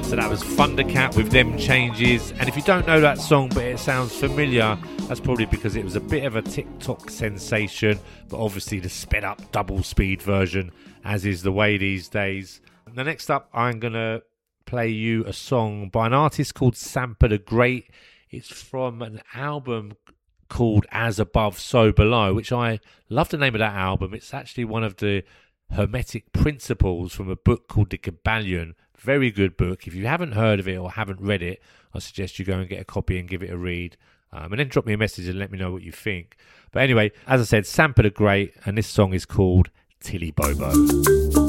So that was Thundercat with Them Changes. And if you don't know that song but it sounds familiar, that's probably because it was a bit of a TikTok sensation, but obviously the sped up double speed version, as is the way these days. Now next up, I'm going to play you a song by an artist called Sampa the Great. It's from an album called As Above, So Below, which I love the name of that album. It's actually one of the Hermetic Principles from a book called The Kybalion. Very good book. If you haven't heard of it or haven't read it, I suggest you go and get a copy and give it a read. And then drop me a message and let me know what you think. But anyway, as I said, Sampa the Great, and this song is called Tilly Bobo.